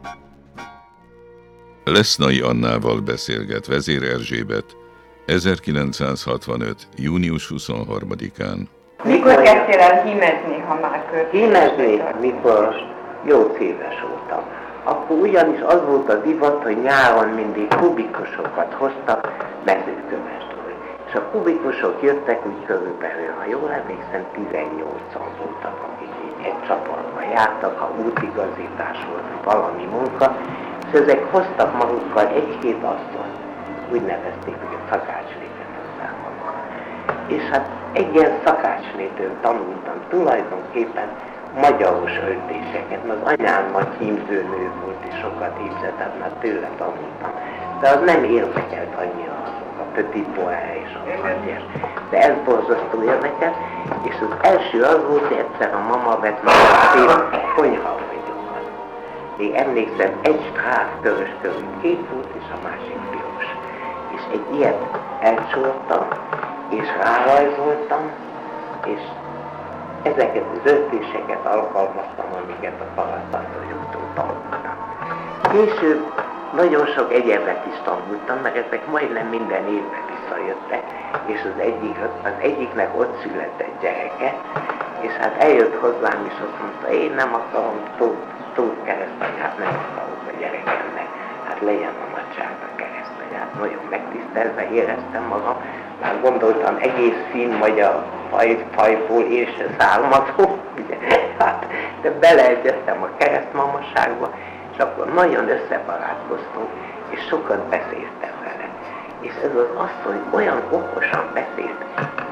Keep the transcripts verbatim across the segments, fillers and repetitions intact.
Lesznai Annával beszélget Vezér Erzsébet ezerkilencszázhatvanöt. június huszonharmadikán. Mikor kezdtél el hímezni, ha már költészettel? Hímezni, mikor nyolc éves voltam. Akkor ugyanis az volt a divat, hogy nyáron mindig kubikusokat hoztak mezőkövesdől. És a kubikusok jöttek úgy körülbelül, ha jól emlékszem, tizennyolcan voltak, akik így egy csoportban jártak, ha útigazítás volt, valami munka, és ezek hoztak magukkal egy-két asszonyt. Úgy nevezték, hogy a szakácsnétet hozzák magukkal. És hát egy ilyen szakácsnétől tanultam tulajdonképpen magyaros öltéseket, mert az anyám nagy hímzőnő volt, és sokat hímzett, tehát már tőle tanultam. De az nem érdekelt annyira azok, a Petit Pois és a Frangyes. De ez borzasztó érdekelt, és az első az volt, hogy egyszer a mama vett meg a szép konyhavagyokat. Még emlékszem, egy stráf körös körül két volt, és a másik piros. És egy ilyet elcsoltam, és rárajzoltam, és ezeket az öltéseket alkalmaztam, amiket a parasztasszonyoktól tanultam. Később nagyon sok egyebet is tanultam, mert ezek majdnem minden évben visszajöttek, és az, egyik, az egyiknek ott született gyereke, és hát eljött hozzám, és azt mondta, én nem akarom Tóth Keresztanyát, nem akarok a gyerekemnek, hát legyen a nagysága Keresztanyát. Nagyon megtisztelve éreztem magam, már gondoltam, egész finn magyar faj, fajból én se származom, ugye, hát, de beleegyeztem a keresztmamaságba, és akkor nagyon összebarátkoztunk, és sokat beszéltem vele. És ez az asszony olyan okosan beszélt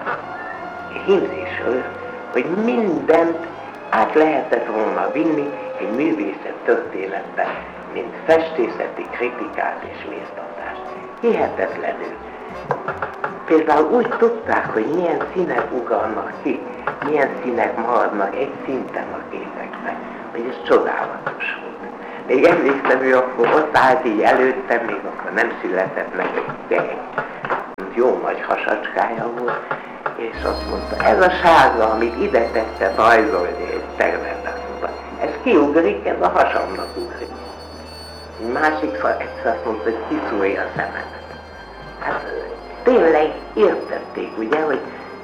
hímzésről, hogy mindent át lehetett volna vinni egy művészet történetbe, mint festészeti kritikát és méltatást. Hihetetlenül. Például úgy tudták, hogy milyen színek ugalnak ki, milyen színek maradnak egy szinten a képekben, hogy ez csodálatos volt. Még emlékszem, hogy akkor ott állt így előttem, még akkor nem született meg egy gyerek. Jó nagy hasacskája volt, és azt mondta, ez a sárga, amit ide tetszett rajzolni egy tervetben, mondta, ez kiugrik, ez a hasamnak ugrik. Egy másik szor egyszer azt mondta, hogy kiszúrja a szememet. Hát tényleg értették, ugye, hogy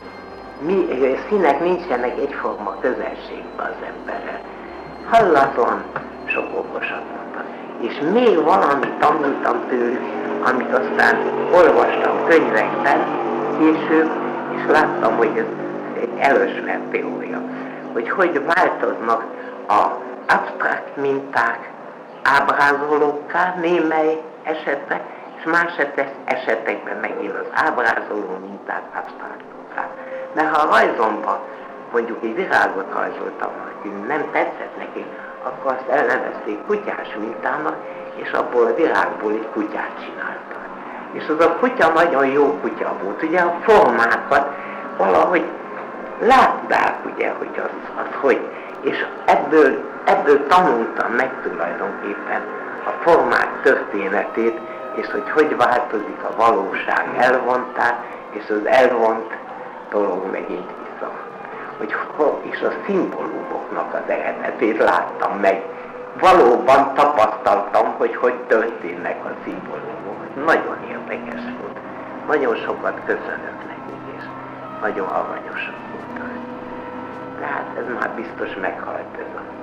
mi színek nincsenek egyforma közelségben az emberrel. Hallatlan sok okosat mondtak. És még valamit tanultam tőlük, amit aztán olvastam könyvekben később, és láttam, hogy ez egy elismert teória, hogy hogy változnak az absztrakt minták ábrázolókká némely esetben, és más esetekben megint az ábrázoló minták absztraktókká. Mert ha a rajzomban mondjuk egy virágot rajzoltam, hogy nem tetszett neki, akkor azt elnevezték kutyás mintának, és abból a virágból egy kutyát csináltak. És az a kutya nagyon jó kutya volt, ugye a formákat valahogy látták, ugye, hogy az, az hogy. És ebből, ebből tanultam meg tulajdonképpen a formák történetét, és hogy hogy változik a valóság elvontá, és az elvont dolog megint vissza. Hogy, és a szimbólumoknak az eredetét láttam meg. Valóban tapasztaltam, hogy hogy történnek a szimbólumok. Nagyon érdekes volt. Nagyon sokat köszönök nekik, és nagyon aranyosak voltak. Tehát ez már biztos meghalt ez a